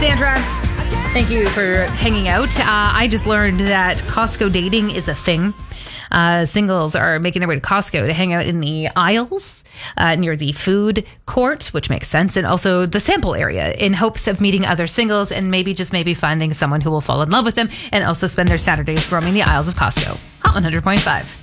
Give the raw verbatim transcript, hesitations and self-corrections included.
Sandra, thank you for hanging out. Uh, I just learned that Costco dating is a thing. Uh, singles are making their way to Costco to hang out in the aisles uh, near the food court, which makes sense, and also the sample area in hopes of meeting other singles and maybe just maybe finding someone who will fall in love with them and also spend their Saturdays roaming the aisles of Costco. Hot one hundred point five.